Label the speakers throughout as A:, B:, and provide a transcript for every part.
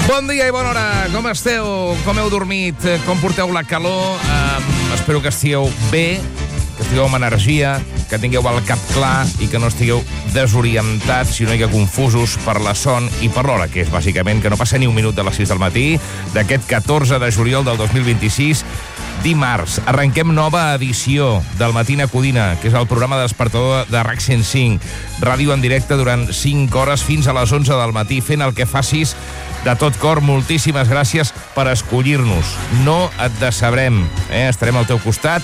A: Bon dia i bona hora. Com esteu? Com heu dormit? Com porteu la calor? Espero que estigueu bé, que estigueu amb energia, que tingueu el cap clar i que no estigueu desorientats i una mica confusos per la son i per l'hora, que és bàsicament que no passa ni un minut de les 6 del matí d'aquest 14 de juliol del 2026, dimarts. Arrenquem nova edició del Matina Codina, que és el programa despertador de RAC 105. Ràdio en directe durant 5 hores fins a les 11 del matí, fent el que facis de tot cor. Moltíssimes gràcies per escollir-nos. No et decebrem, estarem al teu costat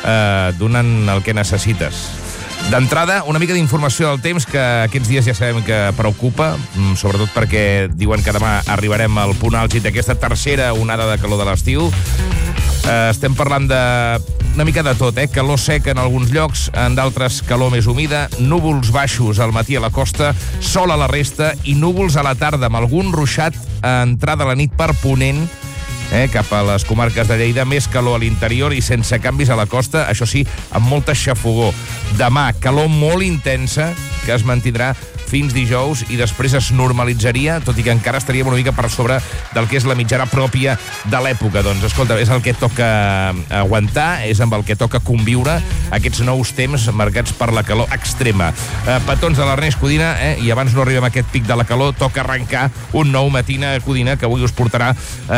A: donant el que necessites. D'entrada, una mica d'informació del temps, que aquests dies ja sabem que preocupa, sobretot perquè diuen que demà arribarem al punt àlgid d'aquesta tercera onada de calor de l'estiu. Estem parlant una mica de tot, calor sec en alguns llocs, en d'altres calor més humida, núvols baixos al matí a la costa, sol a la resta i núvols a la tarda, amb algun ruixat a entrada a la nit per ponent, cap a les comarques de Lleida, més calor a l'interior i sense canvis a la costa, això sí, amb molta xafogor. Demà, calor molt intensa, que es mantindrà fins dijous i després es normalitzaria, tot i que encara estaríem una mica per sobre del que és la mitjana pròpia de l'època. Doncs, escolta, és el que toca aguantar, és amb el que toca conviure aquests nous temps marcats per la calor extrema. Petons de l'Ernest Codina, i abans no arribem a aquest pic de la calor, toca arrencar un nou Matina Codina que avui us portarà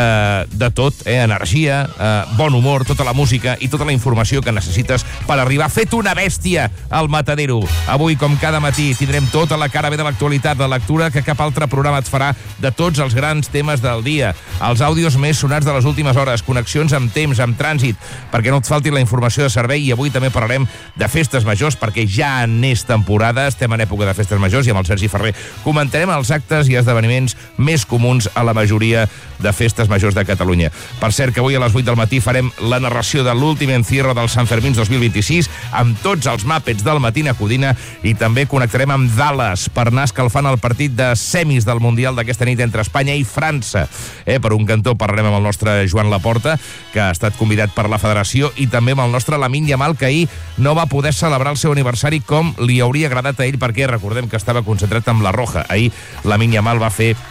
A: de tot, energia, bon humor, tota la música i tota la informació que necessites per arribar fet una bèstia al matadero. Avui, com cada matí, tindrem tota la cara bé de l'actualitat, la lectura que cap altre programa et farà de tots els grans temes del dia, els àudios més sonats de les últimes hores, connexions amb temps, amb trànsit, perquè no et falti la informació de servei. I avui també parlarem de festes majors, perquè ja n'és temporada, estem en època de festes majors i amb el Sergi Ferrer comentarem els actes i esdeveniments més comuns a la majoria de festes majors de Catalunya. Per cert, que avui a les 8 del matí farem la narració de l'últim encierro del Sant Fermins 2026 amb tots els màpets del Matina Codina i també connectarem amb Dallas per anar escalfant el partit de semis del Mundial d'aquesta nit entre Espanya i França. Per un cantó parlarem amb el nostre Joan Laporta, que ha estat convidat per la federació, i també amb el nostre Lamine Yamal, que ahir no va poder celebrar el seu aniversari com li hauria agradat a ell, perquè recordem que estava concentrat amb la Roja. Ahir Lamine Yamal va fer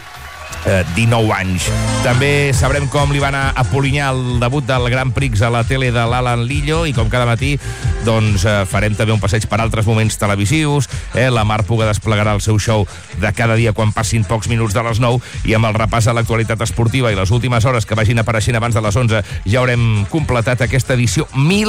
A: 19 anys. També sabrem com li va anar a Polinyà el debut del Grand Prix a la tele de l'Alan Lillo, i com cada matí doncs farem també un passeig per altres moments televisius. La Mar Puga desplegarà el seu show de cada dia quan passin pocs minuts de les 9, i amb el repàs a l'actualitat esportiva i les últimes hores que vagin apareixent abans de les 11 ja haurem completat aquesta edició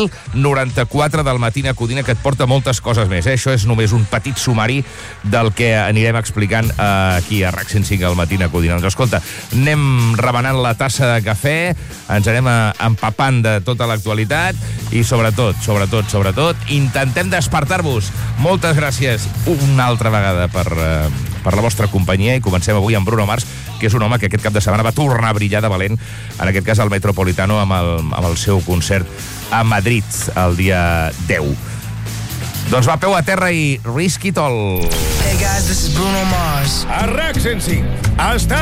A: 1094 del Matina Codina, que et porta moltes coses més. Això és només un petit sumari del que anirem explicant aquí a RAC 105 al Matina Codina. Doncs escolta, anem remenant la tassa de cafè, ens anem empapant de tota l'actualitat i sobretot, intentem despertar-vos. Moltes gràcies una altra vegada per la vostra companyia, i comencem avui amb Bruno Mars, que és un home que aquest cap de setmana va tornar a brillar de valent, en aquest cas al Metropolitano, amb el seu concert a Madrid el dia 10. Doncs va, peu a terra i Risk It All.
B: Hey guys, this is Bruno Mars.
C: A RAC 105. Està